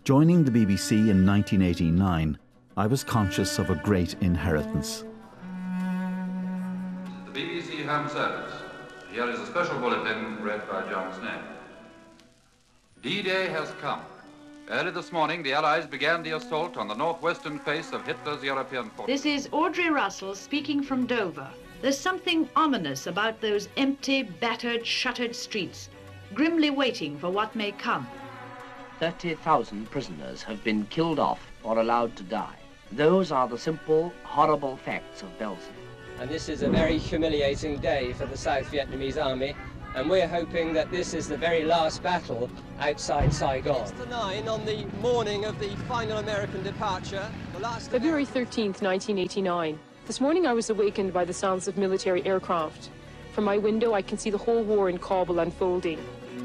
Joining the BBC in 1989, I was conscious of a great inheritance. The BBC Home Service. Here is a special bulletin read by John Snell. D-Day has come. Early this morning, the Allies began the assault on the northwestern face of Hitler's European forces. This is Audrey Russell speaking from Dover. There's something ominous about those empty, battered, shuttered streets, grimly waiting for what may come. 30,000 prisoners have been killed off or allowed to die. Those are the simple, horrible facts of Belsen. And this is a very humiliating day for the South Vietnamese army, and we're hoping that this is the very last battle outside Saigon. It's the 9 on the morning of the final American departure. February 13th, 1989. This morning I was awakened by the sounds of military aircraft. From my window I can see the whole war in Kabul unfolding.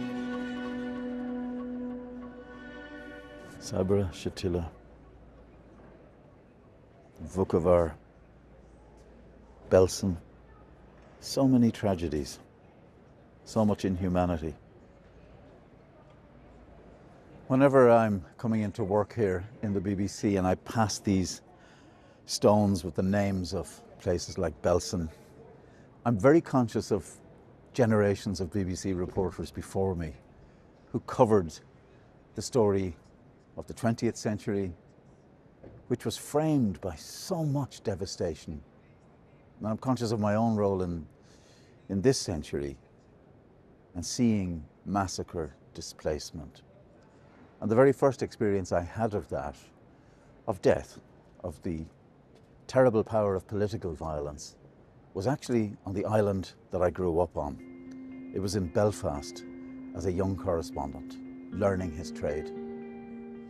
Sabra, Shatila, Vukovar, Belsen. So many tragedies, so much inhumanity. Whenever I'm coming into work here in the BBC and I pass these stones with the names of places like Belsen, I'm very conscious of generations of BBC reporters before me who covered the story of the 20th century, which was framed by so much devastation. And I'm conscious of my own role in this century and seeing massacre, displacement. And the very first experience I had of that, of death, of the terrible power of political violence, was actually on the island that I grew up on. It was in Belfast as a young correspondent, learning his trade.